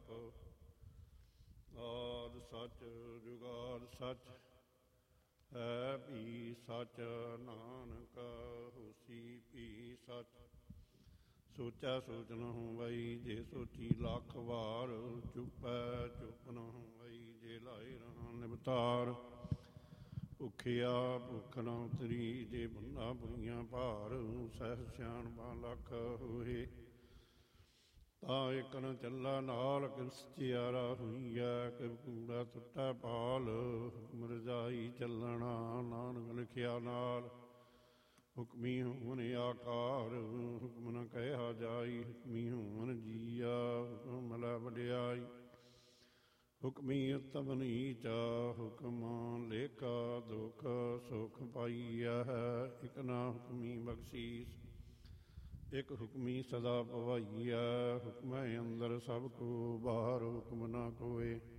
ਜਪ। ਆਦਿ ਸੱਚ ਜੁਗਾਦਿ ਸੱਚ, ਹੈ ਵੀ ਸੱਚ। ਨਾਨਕ ਹੋਸੀ ਵੀ ਸੱਚ। ਸੋਚੈ ਸੋਚ ਨ ਹੋਵਈ, ਜੇ ਸੋਚੀ ਲੱਖ ਵਾਰ। ਚੁੱਪੈ ਚੁੱਪ ਨ ਹੋਵਈ, ਜੇ ਲਾਏ ਰਹਾ ਨਿਬਤਾਰ। ਭੁੱਖਿਆ ਭੁੱਖ ਨ ਉਤਰੀ, ਜੇ ਬੰਨਾ ਬੁਰੀਆਂ ਭਾਰ। ਸਹਿ ਸਿਆਣਪਾ ਲੱਖ ਹੋਏ, ਤਾਂ ਇੱਕ ਨ ਚੱਲਾ ਨਾਲ। ਕਿਵ ਸਚਿਆਰਾ ਹੋਈਐ, ਕਿਵ ਕੂੜਾ ਟੁੱਟੈ ਪਾਲ। ਹੁਕਮ ਰਜਾਈ ਚੱਲਣਾ, ਨਾਨਕ ਲਿਖਿਆ ਨਾਲ। ਹੁਕਮੀ ਹੋਵਨ ਆਕਾਰ, ਹੁਕਮ ਨ ਕਹਿਆ ਜਾਈ। ਹੁਕਮੀ ਹੋਵਨ ਜੀਆ, ਹੁਕਮ ਮਿਲੈ ਵਡਿਆਈ। ਹੁਕਮੀ ਉਤਮ ਨੀਚ, ਹੁਕਮ ਲੇਖਾ ਦੁਖ। ਸੁਖ ਪਾਈਐ ਇਕ ਨਾ ਹੁਕਮੀ ਬਖਸ਼ੀਸ। ਇਕ ਹੁਕਮੀ ਸਦਾ ਭਵਾਈਐ, ਹੁਕਮੈ ਅੰਦਰ ਸਭ ਕੋ ਬਾਹਰ। ਹੁਕਮ ਨਾ ਕੋਇ